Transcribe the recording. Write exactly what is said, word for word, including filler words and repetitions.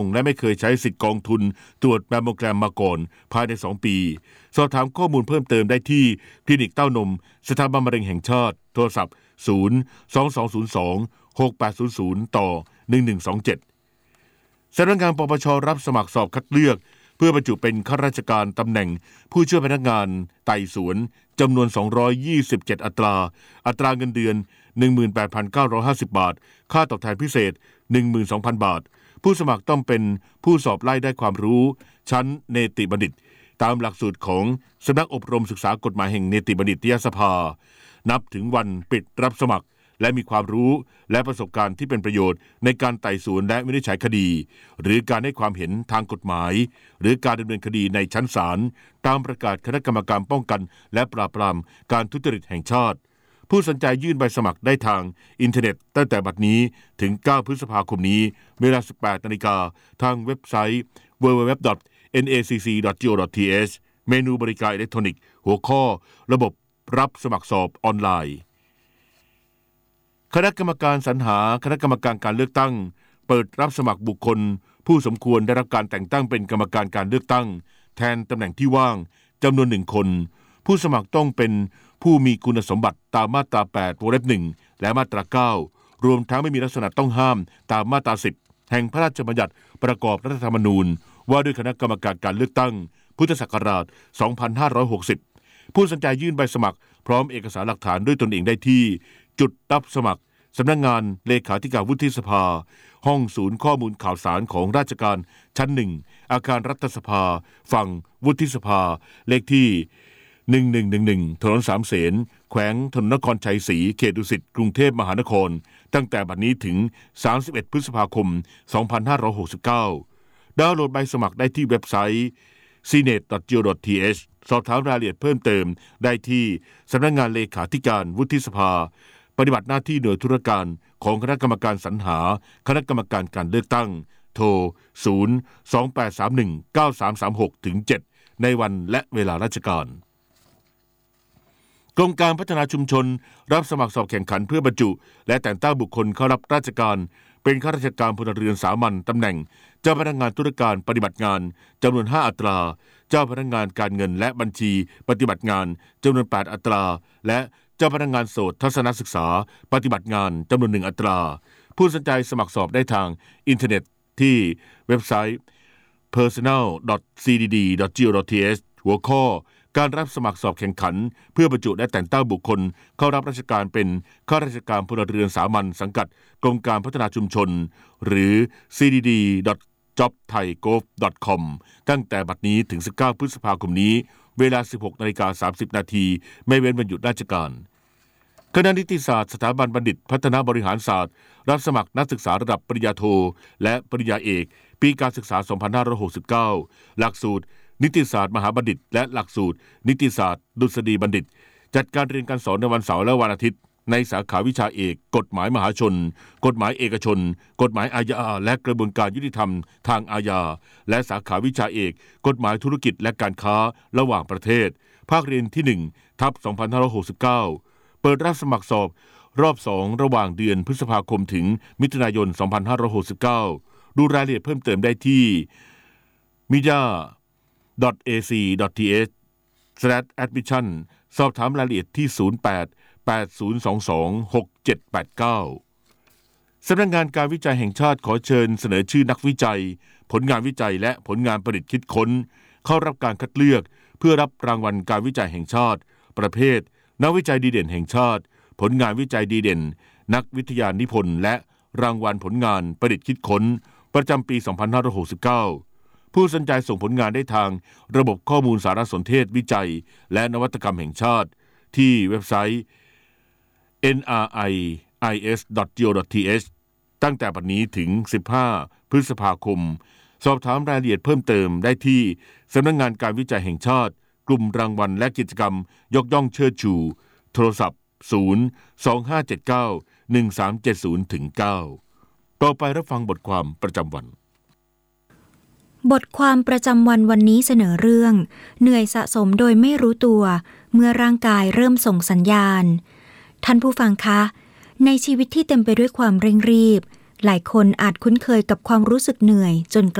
และไม่เคยใช้สิทธิ์กองทุนตรวจแมมโมแกรมมาก่อนภายในสองปีสอบถามข้อมูลเพิ่มเติมได้ที่คลินิกเต้านมสถาบันมะเร็งแห่งชาติโทรศัพท์ศูนย์ สอง สอง ศูนย์ สอง หก แปด ศูนย์ ศูนย์ต่อหนึ่ง หนึ่ง สอง เจ็ดสำนักงานปปชรับสมัครสอบคัดเลือกเพื่อบรรจุเป็นข้าราชการตำแหน่งผู้ช่วยพนักงานไต่สวนจำนวนสองร้อยยี่สิบเจ็ดอัตราอัตราเงินเดือน หนึ่งหมื่นแปดพันเก้าร้อยห้าสิบ บาทค่าตอบแทนพิเศษ หนึ่งหมื่นสองพัน บาทผู้สมัครต้องเป็นผู้สอบไล่ได้ความรู้ชั้นเนติบัณฑิตตามหลักสูตรของสำนักอบรมศึกษากฎหมายแห่งเนติบัณฑิตยสภานับถึงวันปิดรับสมัครและมีความรู้และประสบการณ์ที่เป็นประโยชน์ในการไต่สวนและวินิจฉัยคดีหรือการให้ความเห็นทางกฎหมายหรือการดำเนินคดีในชั้นศาลตามประกาศคณะกรรมการป้องกันและปราบปรามการทุจริตแห่งชาติผู้สนใจยื่นใบสมัครได้ทางอินเทอร์เน็ตตั้งแต่บัดนี้ถึงเก้าพฤษภาคมนี้เวลา สิบแปดนาฬิกา ทางเว็บไซต์ ดับเบิลยู ดับเบิลยู ดับเบิลยู ดอท เอ็น เอ ซี ซี ดอท จี โอ ดอท ที เอช เมนูบริการอิเล็กทรอนิกส์หัวข้อระบบรับสมัครสอบออนไลน์คณะกรรมการสรรหาคณะกรรมการการเลือกตั้งเปิดรับสมัครบุคคลผู้สมควรได้รับการแต่งตั้งเป็นกรรมการการเลือกตั้งแทนตำแหน่งที่ว่างจำนวนหนึ่งคนผู้สมัครต้องเป็นผู้มีคุณสมบัติตามมาตราแปดวงเล็บหนึ่งและมาตราเก้ารวมทั้งไม่มีลักษณะต้องห้ามตามมาตราสิบแห่งพระราชบัญญัติประกอบรัฐธรรมนูญว่าด้วยคณะกรรมการการเลือกตั้งพุทธศักราชสองพันห้าร้อยหกสิบผู้สนใจยื่นใบสมัครพร้อมเอกสารหลักฐานด้วยตนเองได้ที่จุดรับสมัครสำนักงานเลขาธิการวุฒิสภาห้องศูนย์ข้อมูลข่าวสารของราชการชั้นหนึ่งอาคารรัฐสภาฝั่งวุฒิสภาเลขที่หนึ่งหนึ่งหนึ่งหนึ่งถนนสามเสนแขวงถนนนครชัยศรีเขตดุสิตกรุงเทพมหานครตั้งแต่บัดนี้ถึงสามสิบเอ็ดพฤษภาคมสองพันห้าร้อยหกสิบเก้าดาวน์โหลดใบสมัครได้ที่เว็บไซต์ ซี เน็ต ดอท จี โอ ดอท ที เอช สอบถามรายละเอียดเพิ่มเติมได้ที่สำนักงานเลขาธิการวุฒิสภาปฏิบัติหน้าที่หน่วยธุรการของคณะกรรมการสรรหาคณะกรรมการการเลือกตั้งโทรศูนย์ สอง แปด สาม หนึ่ง เก้า สาม สาม หก ถึง เจ็ดในวันและเวลาราชการกรมการพัฒนาชุมชนรับสมัครสอบแข่งขันเพื่อบรรจุและแต่งตั้งบุคคลเข้ารับราชการเป็นข้าราชการพลเรือนสามัญตำแหน่งเจ้าพนักงานธุรการปฏิบัติงานจำนวนห้าอัตราเจ้าพนักงานการเงินและบัญชีปฏิบัติงานจำนวนแปดอัตราและเจ้าพนักงานโสตทัศนศึกษาปฏิบัติงานจำนวนหนึ่งอัตราผู้สนใจสมัครสอบได้ทางอินเทอร์เน็ตที่เว็บไซต์ เพอร์ซันนัล ดอท ซี ดี ดี ดอท จี โอ ดอท ที เอช หัวข้อการรับสมัครสอบแข่งขันเพื่อบรรจุและแต่งตั้งบุคคลเข้ารับราชการเป็นข้าราชการพลเรือนสามัญสังกัดกรมการพัฒนาชุมชนหรือ ซี ดี ดี ดอท จ็อบ ไทย โกฟ ดอท คอม ตั้งแต่บัดนี้ถึงสิบเก้าพฤษภาคมนี้เวลา สิบหกนาฬิกาสามสิบนาทีไม่เว้นวันหยุดราชการคณะนิติศาสตร์สถาบันบัณฑิตพัฒนาบริหารศาสตร์รับสมัครนักศึกษาระดับปริญญาโทและปริญญาเอกปีการศึกษาสองพันห้าร้อยหกสิบเก้าหลักสูตรนิติศาสตร์มหาบัณฑิตและหลักสูตรนิติศาสตร์ดุษฎีบัณฑิตจัดการเรียนการสอนในวันเสาร์และวันอาทิตย์ในสาขาวิชาเอกกฎหมายมหาชนกฎหมายเอกชนกฎหมายอาญาและกระบวนการยุติธรรมทางอาญาและสาขาวิชาเอกกฎหมายธุรกิจและการค้าระหว่างประเทศภาคเรียนที่หนึ่งทับสองพันห้าร้อยหกสิบเก้าเปิดรับสมัครสอบรอบสองระหว่างเดือนพฤษภาคมถึงมิถุนายนสองพันห้าร้อยหกสิบเก้าดูรายละเอียดเพิ่มเติมได้ที่ มีเดีย ดอท เอ ซี ดอท ที เอช สแลช แอดมิชชั่น สอบถามรายละเอียดที่ศูนย์ แปด แปด ศูนย์ สอง สอง หก เจ็ด แปด เก้าสำนักงานการวิจัยแห่งชาติขอเชิญเสนอชื่อนักวิจัยผลงานวิจัยและผลงานประดิษฐ์คิดค้นเข้ารับการคัดเลือกเพื่อรับรางวัลการวิจัยแห่งชาติประเภทนักวิจัยดีเด่นแห่งชาติผลงานวิจัยดีเด่นนักวิทยานิพนธ์และรางวัลผลงานประดิษฐ์คิดค้นประจำปีสองพันห้าร้อยหกสิบเก้าผู้สนใจส่งผลงานได้ทางระบบข้อมูลสารสนเทศวิจัยและนวัตกรรมแห่งชาติที่เว็บไซต์ เอ็น อาร์ ไอ ไอ เอส ดอท จี โอ ดอท ที เอช ตั้งแต่บัดนี้ถึงสิบห้าพฤษภาคมสอบถามรายละเอียดเพิ่มเติมได้ที่สำนักงานการวิจัยแห่งชาติกลุ่มรางวัลและกิจกรรมยกย่องเชิดชูโทรศัพท์ศูนย์ สอง ห้า เจ็ด เก้า หนึ่ง สาม เจ็ด ศูนย์ ถึง เก้าต่อไปรับฟังบทความประจำวันบทความประจำวันวันนี้เสนอเรื่องเหนื่อยสะสมโดยไม่รู้ตัวเมื่อร่างกายเริ่มส่งสัญญาณท่านผู้ฟังคะในชีวิตที่เต็มไปด้วยความเร่งรีบหลายคนอาจคุ้นเคยกับความรู้สึกเหนื่อยจน